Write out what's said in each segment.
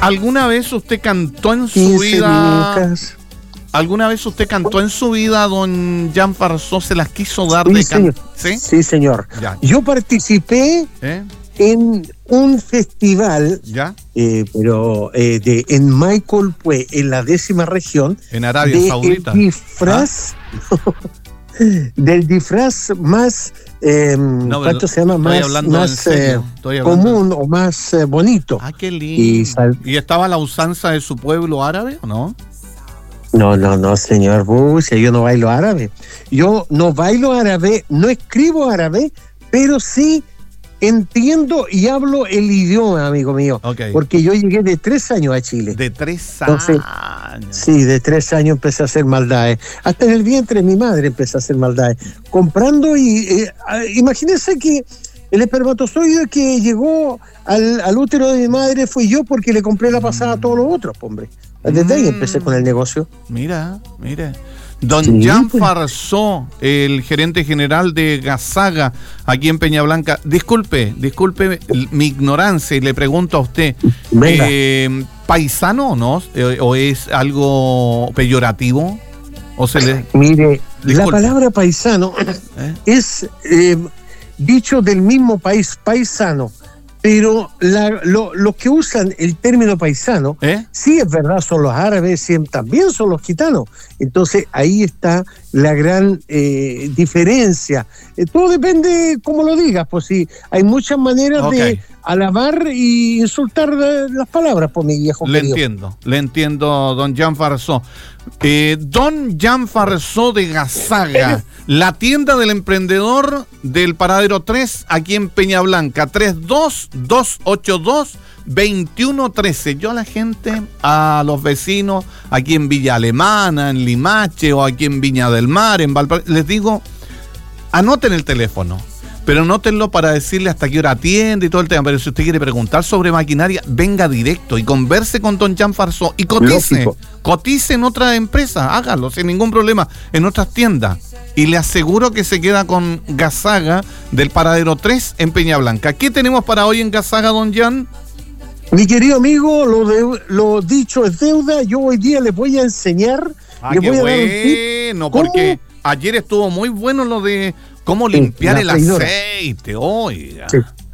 ¿Alguna vez usted cantó en su 15 vida? lucas. ¿Alguna vez usted cantó en su vida, don Jan Farsó? ¿Se las quiso dar Sí, de señor. canto? ¿Sí? Sí, señor. Ya. Yo participé en un festival, ¿Ya? pero en Michael, pues, en la 10ª región. En Arabia Saudita. El disfraz, del disfraz más, ¿cuánto se llama? Más común o más bonito. Ah, qué lindo. ¿Y estaba la usanza de su pueblo árabe o no? No, señor Bucia, yo no bailo árabe. Yo no bailo árabe, no escribo árabe, pero sí entiendo y hablo el idioma, amigo mío. Okay. Porque yo llegué de 3 años a Chile. ¿De 3 años? Entonces, sí, de 3 años empecé a hacer maldades. Hasta en el vientre de mi madre empecé a hacer maldades. Comprando y... imagínense que el espermatozoide que llegó al útero de mi madre fui yo porque le compré la pasada a todos los otros, hombre. Desde ahí empecé con el negocio. Mira. Don Jan Farsó, el gerente general de Gasaga, aquí en Peñablanca. Disculpe mi ignorancia y le pregunto a usted, ¿paisano o no? ¿O es algo peyorativo? ¿O se le... Mire, la palabra paisano es dicho del mismo país, paisano. Pero los que usan el término paisano, sí es verdad, son los árabes, sí, también son los gitanos. Entonces ahí está la gran diferencia. Todo depende cómo lo digas, pues sí, hay muchas maneras de alabar y insultar las palabras, por mi viejo querido. Le entiendo, don Jan Farsó. Don Jan Farsó de Gasaga, la tienda del emprendedor del Paradero 3, aquí en Peñablanca, 32282-2113. Yo a la gente, a los vecinos, aquí en Villa Alemana, en Limache o aquí en Viña del Mar, en Valparaíso, les digo, anoten el teléfono. Pero anótenlo para decirle hasta qué hora atiende y todo el tema. Pero si usted quiere preguntar sobre maquinaria, venga directo y converse con don Jan Farsó y cotice en otra empresa, hágalo sin ningún problema, en otras tiendas. Y le aseguro que se queda con Gasaga del Paradero 3 en Peñablanca. ¿Qué tenemos para hoy en Gasaga, don Jan? Mi querido amigo, lo dicho es deuda. Yo hoy día les voy a enseñar. Porque ayer estuvo muy bueno lo de cómo limpiar el aceite, oiga.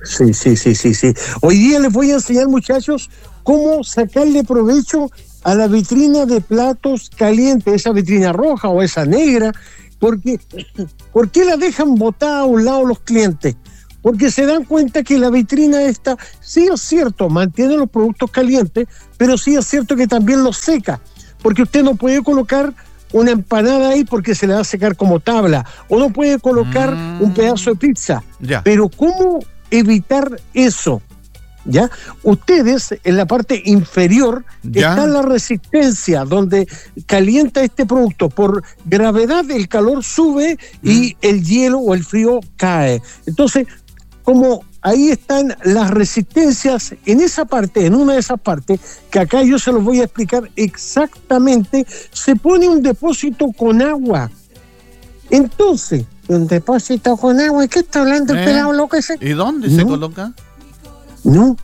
Sí. Hoy día les voy a enseñar, muchachos, cómo sacarle provecho a la vitrina de platos calientes, esa vitrina roja o esa negra, porque ¿por qué la dejan botada a un lado los clientes? Porque se dan cuenta que la vitrina esta, sí es cierto, mantiene los productos calientes, pero sí es cierto que también los seca, porque usted no puede colocar una empanada ahí porque se le va a secar como tabla, o no puede colocar un pedazo de pizza. Pero ¿cómo evitar eso? ¿Ya? Ustedes, en la parte inferior, está la resistencia, donde calienta este producto. Por gravedad, el calor sube y el hielo o el frío cae. Entonces, como ahí están las resistencias en esa parte, en una de esas partes, que acá yo se los voy a explicar exactamente, se pone un depósito con agua. Entonces, un depósito con agua, ¿qué está hablando el pelado loco ese? ¿Y dónde se coloca? No.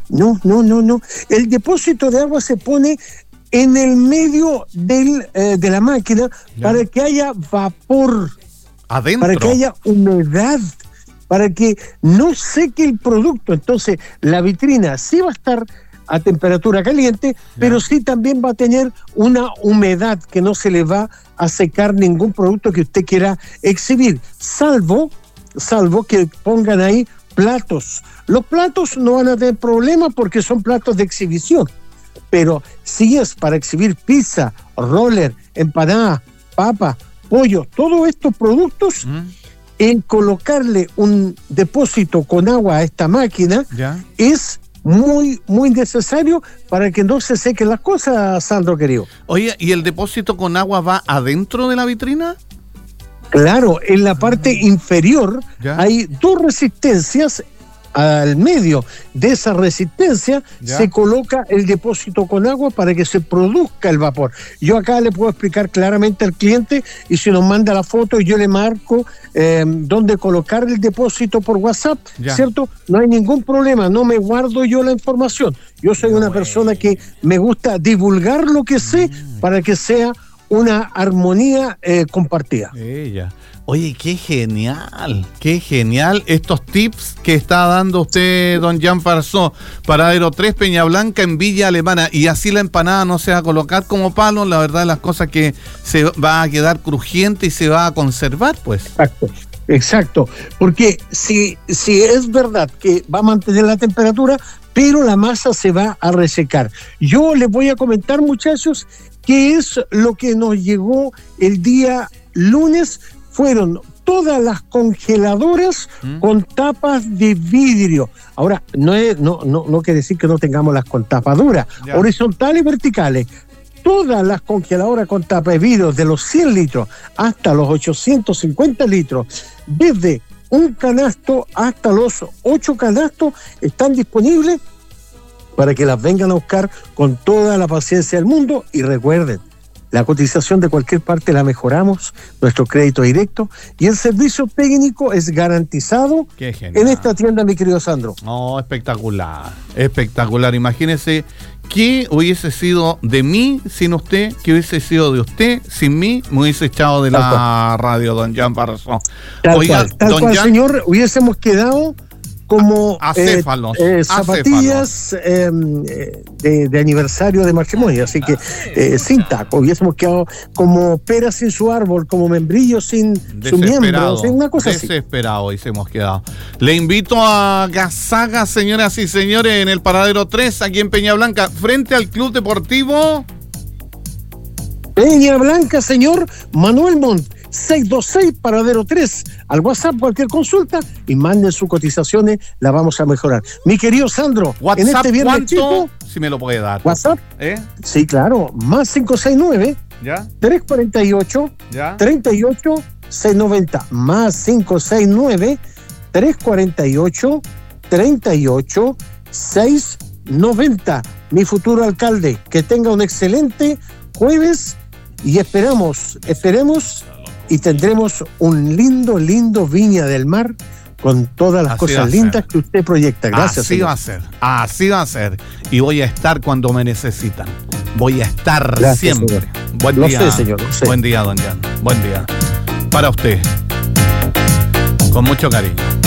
El depósito de agua se pone en el medio de la máquina para que haya vapor, adentro, para que haya humedad, para que no seque el producto. Entonces, la vitrina sí va a estar a temperatura caliente, pero sí también va a tener una humedad que no se le va a secar ningún producto que usted quiera exhibir, salvo que pongan ahí platos. Los platos no van a tener problema porque son platos de exhibición, pero si es para exhibir pizza, roller, empanada, papa, pollo, todos estos productos, en colocarle un depósito con agua a esta máquina es muy, muy necesario para que no se sequen las cosas, Sandro querido. Oye, ¿y el depósito con agua va adentro de la vitrina? Claro, en la parte inferior hay dos resistencias al medio de esa resistencia se coloca el depósito con agua para que se produzca el vapor. Yo acá le puedo explicar claramente al cliente, y si nos manda la foto yo le marco dónde colocar el depósito por WhatsApp, ¿cierto? No hay ningún problema, no me guardo yo la información. Yo soy una persona que me gusta divulgar lo que sé para que sea una armonía compartida. Oye, qué genial estos tips que está dando usted, don Jean Farsó. Paradero 3, Peñablanca, en Villa Alemana. Y así la empanada no se va a colocar como palo, la verdad, las cosas que se va a quedar crujiente y se va a conservar, pues. Exacto, porque si es verdad que va a mantener la temperatura, pero la masa se va a resecar. Yo les voy a comentar, muchachos, qué es lo que nos llegó el día lunes. Fueron todas las congeladoras con tapas de vidrio. Ahora, no quiere decir que no tengamos las con tapa dura, horizontales y verticales. Todas las congeladoras con tapa de vidrio, de los 100 litros hasta los 850 litros, desde un canasto hasta los 8 canastos, están disponibles para que las vengan a buscar con toda la paciencia del mundo. Y recuerden, la cotización de cualquier parte la mejoramos, nuestro crédito directo, y el servicio técnico es garantizado en esta tienda, mi querido Sandro. No, espectacular. Imagínese qué hubiese sido de mí sin usted, qué hubiese sido de usted sin mí, me hubiese echado de la radio, don Jean Farsó. Tal cual, señor, hubiésemos quedado como acéfalos, zapatillas de aniversario de matrimonio, así que sin taco, hubiésemos quedado como peras sin su árbol, como membrillos sin su miembro, una cosa así. Desesperado hubiésemos quedado. Le invito a Gasaga, señoras y señores, en el Paradero 3, aquí en Peñablanca, frente al Club Deportivo Peñablanca, señor Manuel Montt. 626 Paradero 3, al WhatsApp cualquier consulta y manden sus cotizaciones, la vamos a mejorar. Mi querido Sandro, WhatsApp, en este viernes chico, si me lo puede dar. WhatsApp, sí, claro, más 569 348 38 690, más 569 348 38 690. Mi futuro alcalde, que tenga un excelente jueves y esperemos y tendremos un lindo Viña del Mar con todas las cosas lindas que usted proyecta. Gracias. Así va a ser. Y voy a estar cuando me necesitan. Voy a estar siempre. Señor. Buen día. Lo sé, señor. Lo sé. Buen día, don Jan. Buen día. Para usted. Con mucho cariño.